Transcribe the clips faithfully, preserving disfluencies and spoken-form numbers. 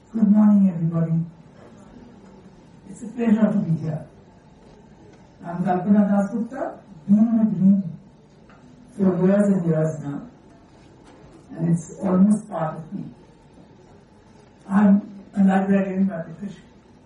Good morning, everybody. It's a pleasure to be here. I'm Kalpana Dasgupta, been with me for years and years now, and it's almost part of me. I'm a librarian by profession.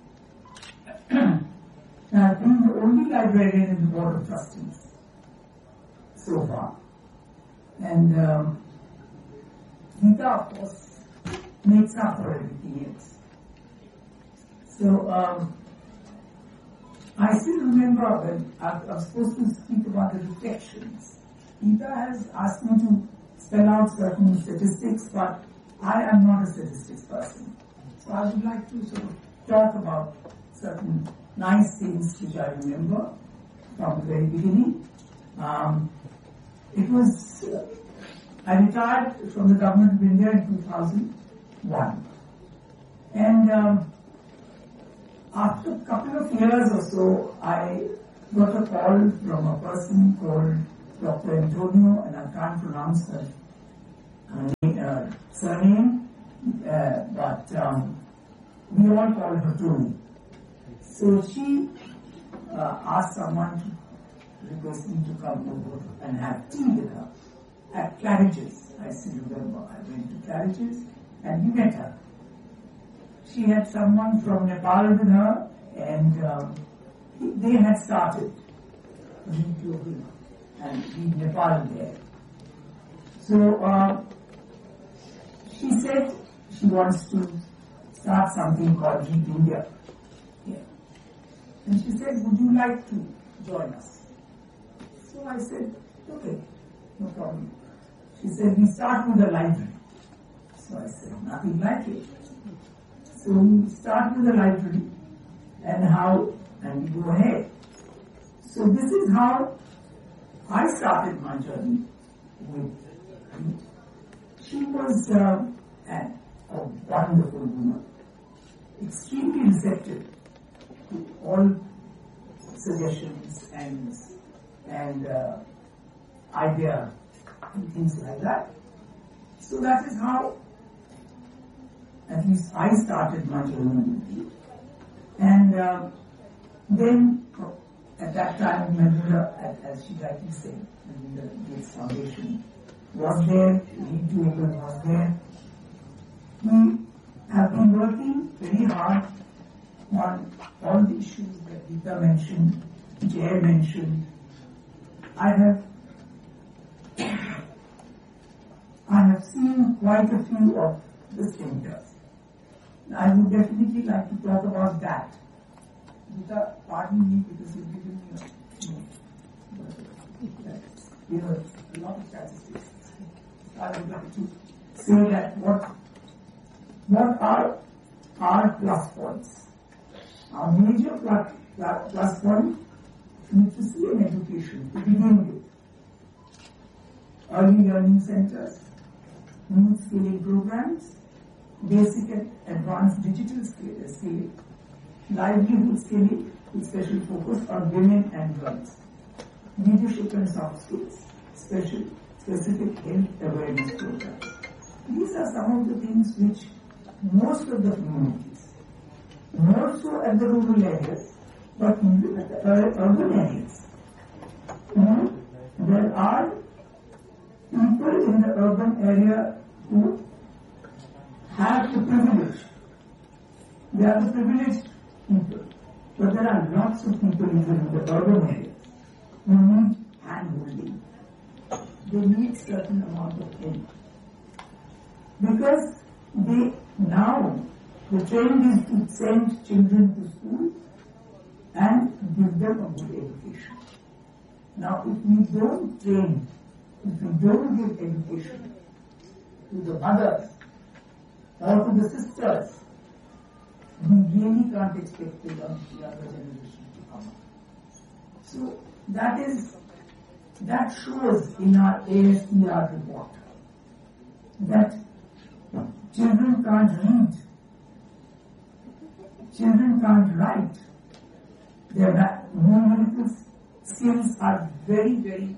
Now, I've been the only librarian in the Board of Trustees so far. And um, Gita, of course, makes up for everything else. So, um, I still remember when I, I was supposed to speak about the reflections. Gita has asked me to spell out certain statistics, but I am not a statistics person. So I would like to sort of talk about certain nice things which I remember from the very beginning. Um, it was, uh, I retired from the Government of India in two thousand one. And um, after a couple of years or so, I got a call from a person called Doctor Antonio, and I can't pronounce her uh, uh, surname, uh, but um, we all call her Tony. So she uh, asked someone to request me to come over and have tea with her at Claridge's. I still remember. I went to Claridge's and we met her. She had someone from Nepal with her, and um, they had started and in Nepal there. So uh, she said she wants to start something called Read India. Yeah. And she said, would you like to join us? So I said, okay, no problem. She said, we start with the library. So I said, nothing like it. So we start with the library and how, and we go ahead. So this is how I started my journey with Read. She was uh, an, a wonderful woman, extremely receptive to all suggestions and, and uh, idea and things like that. So that is how at least I started my journey with Read. And uh, then, at that time, Madhura, as she rightly said, the Gates Foundation was there, Read to Open was there. We have been working very hard on all the issues that Gita mentioned, Jay mentioned. I have I have seen quite a few of the centers. I would definitely like to talk about that. Gita, pardon me because you've given me a note. You know, a lot of statistics. I would like to say that what, what are our plus points? Our major plus, plus point, literacy and education to begin with. Early learning centers, youth skilling programs, basic and advanced digital skilling, livelihood skilling with special focus on women and girls, leadership and soft skills, special specific health awareness programs. These are some of the things which most of the communities, more so at the rural areas, but even at the urban areas, you know, there are people in the urban area who have the privilege. They are the privileged people. But there are lots of people even in the urban areas who need hand-holding. They need certain amount of help. Because they now, the trend is to send children to school and give them a good education. Now, if we don't train, if we don't give education to the mothers or to the sisters, we really can't expect the younger generation to come up. So that is, that shows in our A S P R report that children can't read, children can't write, their numerical skills are very, very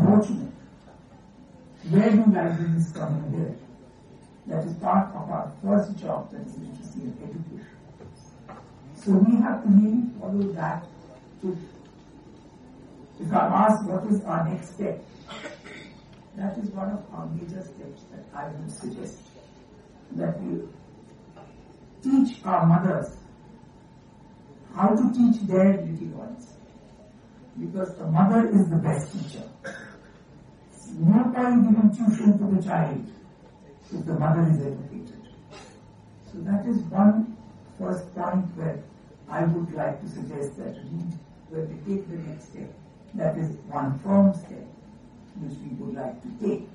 unfortunate. Where do libraries come in there? That is part of our first first job that is literacy and education. So we have to really follow that. If, if I'm asked what is our next step, that is one of our major steps that I would suggest, that we teach our mothers how to teach their little ones, because the mother is the best teacher. No point giving tuition to the child if the mother is educated. So that is one first point where I would like to suggest that we, where we take the next step, that is one firm step which we would like to take.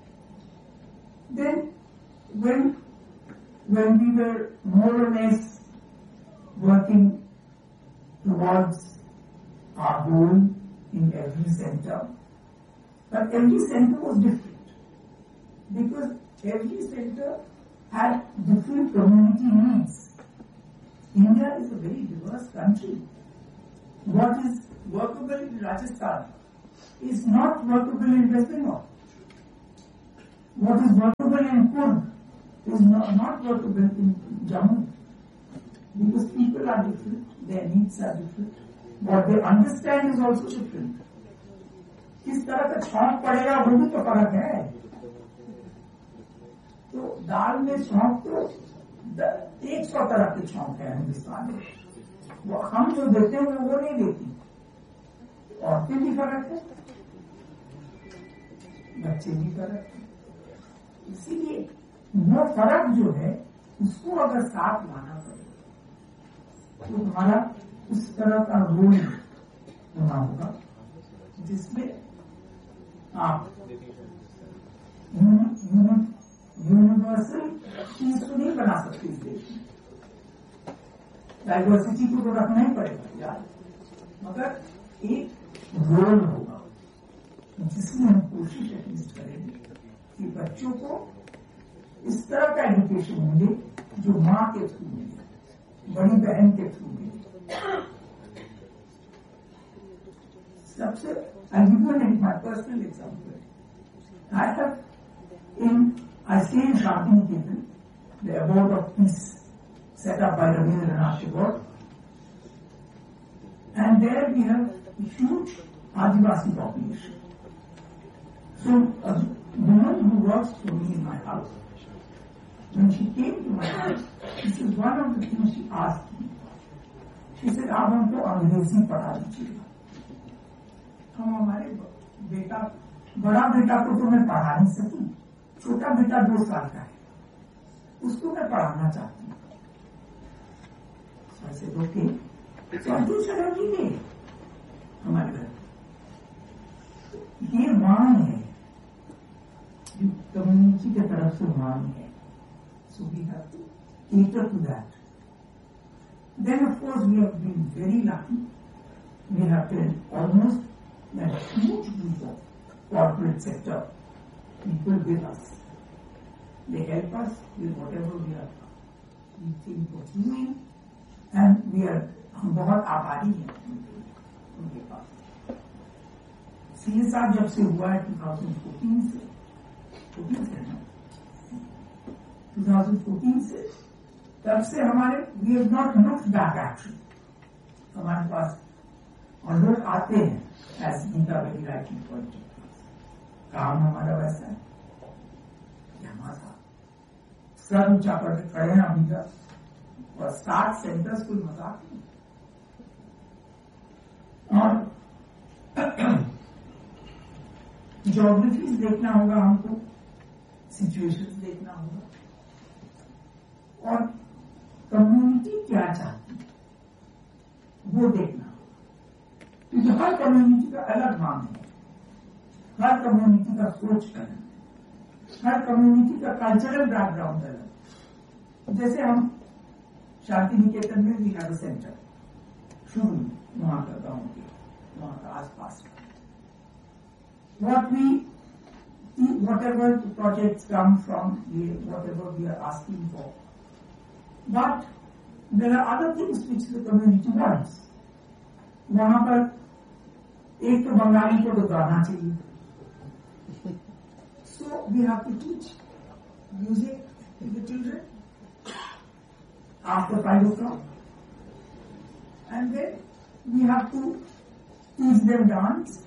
Then when, when we were more or less working towards our goal in every center, but every center was different, because every center had different community needs. India is a very diverse country. What is workable in Rajasthan is not workable in West Bengal. What is workable in Kurd is not, not workable in Jammu. Because people are different, their needs are different. What they understand is also different. किस तरह का छौंक पड़ेगा वो भी तो फर्क है. तो दाल में छौंक तो एक सौ तरह के छौंक है हिंदुस्तान में. वो हम जो देते हैं वो नहीं देती. औरतें भी फर्क है, बच्चे भी फर्क है. इसीलिए वो फर्क जो है उसको अगर साथ लाना पड़ेगा तो हमारा उस तरह का रोल होना होगा जिसमें आप यूनिवर्सल चीज तो नहीं बना सकते इस देश में. डाइवर्सिटी को तो रखना ही पड़ेगा यार, मगर एक रोल होगा जिसमें हम कोशिश एटलीस्ट करेंगे कि बच्चों को इस तरह का एजुकेशन मिले जो माँ के थ्रू मिले, बड़ी बहन के थ्रू मिले. सबसे I'll give you an, my personal example. I have in, I stay in Shantiniketan, the abode of peace set up by Rabindranath Tagore, and there we have a huge Adivasi population. So a woman who works for me in my house, when she came to my house, this is one of the things she asked me. She said, आप हमको अंग्रेजी पढ़ा दीजिएगा. हम हमारे बेटा, बड़ा बेटा को तो मैं पढ़ा नहीं सकी, छोटा बेटा दो साल का है, उसको मैं पढ़ाना चाहती हूँ. ऐसे ओके, तो दूसरा भी है हमारे घर. ये मांग है, कम्युनिटी की तरफ से मांग है. So we have to cater to that. Then of course we have been very lucky. We have been almost a huge group of corporate sector people with us. They help us with whatever we are we think of doing, and we are हम बहुत आभारी हैं उनके पास. C S R जब से हुआ है twenty fourteen से फोर्टीन से ना ट्वेंटी फोर्टीन से तब से हमारे we have not looked back actually. हमारे पास और लोग आते हैं as Gita very rightly pointed. काम हमारा वैसा है कि हमारा सर ऊंचा करके खड़े हैं अभी तक, और सात सेंटर्स कोई मजाक नहीं. और ज्योग्राफीज देखना होगा हमको, सिचुएशंस देखना होगा, और कम्युनिटी क्या चाहती है वो देखना होगा. क्योंकि हर कम्युनिटी का अलग मांग है, हर कम्युनिटी का सोच अलग है, हर कम्युनिटी का कल्चरल बैकग्राउंड अलग. जैसे हम शांति निकेतन में भी हैव अ सेंटर शुरू वहां का गांव के वहां का आसपास. What we, whatever the projects come from, whatever we are asking for. But there are other things which the community wants. वहां पर एक तो बंगाली को तो गाना चाहिए. So we have to teach music to the children. after five o'clock. And then we have to teach them dance.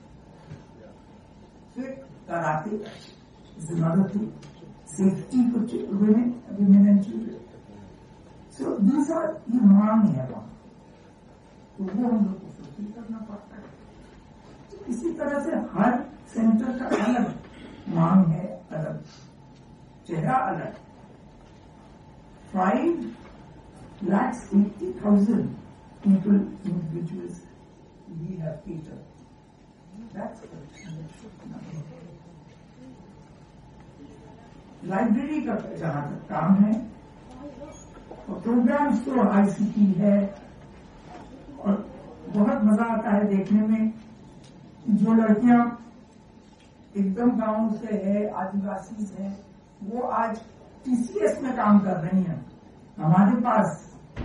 Karate is another thing. Safety for women, women and children. So these are ये मांग है वहाँ, तो वो हम लोग को fulfil करना पड़ता है. तो इसी तरह से हर सेंटर का अलग मांग है, अलग चेहरा अलग. Five lakhs eighty thousand people, individuals we have catered. That's the library का जहाँ तक काम है, और प्रोग्राम्स तो आईसीटी है, और बहुत मजा आता है देखने में जो लड़कियां एकदम गांव से है, आदिवासी है, वो आज टीसीएस में काम कर रही हैं हमारे पास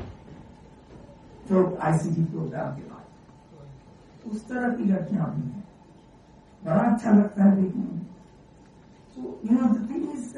जो आईसीटी प्रोग्राम के बाद. उस तरह की लड़कियां भी हैं, बड़ा अच्छा लगता है देखने में. So, you know, the thing is